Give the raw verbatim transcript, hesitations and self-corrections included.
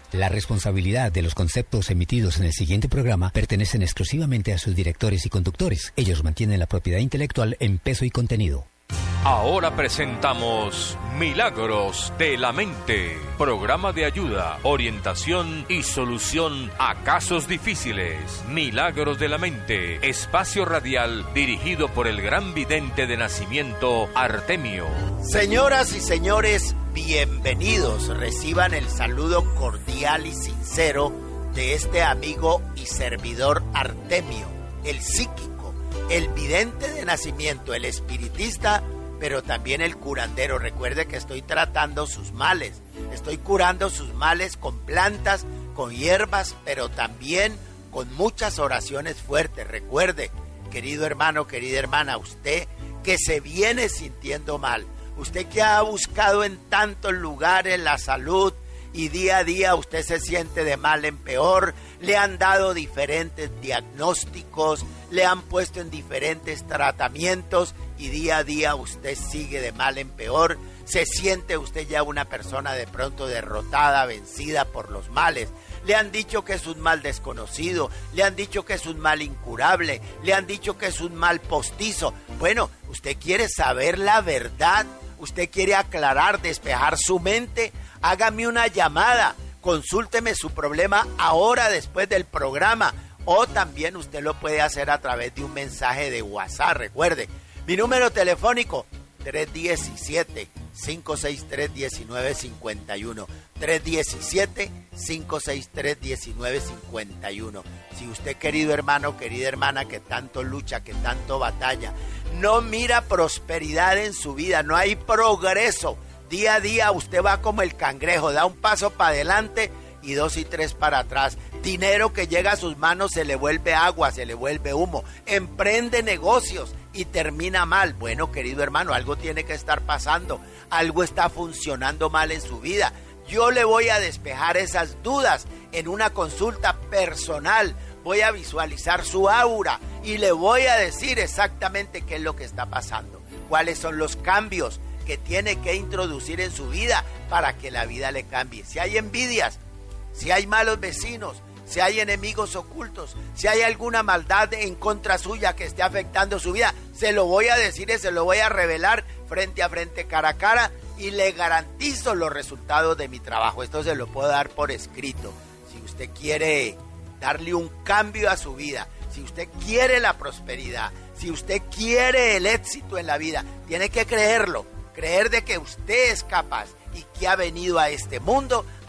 La responsabilidad de los conceptos emitidos en el siguiente programa pertenecen exclusivamente a sus directores y conductores. Ellos mantienen la propiedad intelectual en peso y contenido. Ahora presentamos Milagros de la Mente, programa de ayuda, orientación y solución a casos difíciles. Milagros de la Mente, espacio radial dirigido por el gran vidente de nacimiento Artemio. Señoras y señores, bienvenidos. Reciban el saludo cordial y sincero de este amigo y servidor Artemio, el psíquico, el vidente de nacimiento, el espiritista, pero también el curandero. Recuerde que estoy tratando sus males, estoy curando sus males con plantas, con hierbas, pero también con muchas oraciones fuertes. Recuerde, querido hermano, querida hermana, usted que se viene sintiendo mal, usted que ha buscado en tantos lugares la salud y día a día usted se siente de mal en peor, le han dado diferentes diagnósticos, le han puesto en diferentes tratamientos y día a día usted sigue de mal en peor, se siente usted ya una persona de pronto derrotada, vencida por los males. Le han dicho que es un mal desconocido, le han dicho que es un mal incurable, le han dicho que es un mal postizo. Bueno, usted quiere saber la verdad, usted quiere aclarar, despejar su mente, hágame una llamada, consúlteme su problema ahora después del programa, o también usted lo puede hacer a través de un mensaje de WhatsApp. Recuerde, mi número telefónico tres uno siete, cinco seis tres, uno nueve cinco uno, tres uno siete, cinco seis tres, uno nueve cinco uno. Si usted, querido hermano, querida hermana, que tanto lucha, que tanto batalla, no mira prosperidad en su vida, no hay progreso, día a día usted va como el cangrejo, da un paso para adelante y dos y tres para atrás. Dinero que llega a sus manos se le vuelve agua, se le vuelve humo. Emprende negocios y termina mal. Bueno, querido hermano, algo tiene que estar pasando, algo está funcionando mal en su vida. Yo le voy a despejar esas dudas en una consulta personal. Voy a visualizar su aura y le voy a decir exactamente qué es lo que está pasando, cuáles son los cambios que tiene que introducir en su vida para que la vida le cambie. Si hay envidias, si hay malos vecinos, si hay enemigos ocultos, si hay alguna maldad en contra suya que esté afectando su vida, se lo voy a decir y se lo voy a revelar frente a frente, cara a cara, y le garantizo los resultados de mi trabajo. Esto se lo puedo dar por escrito. Si usted quiere darle un cambio a su vida, si usted quiere la prosperidad, si usted quiere el éxito en la vida, tiene que creerlo, creer de que usted es capaz y que ha venido a este mundo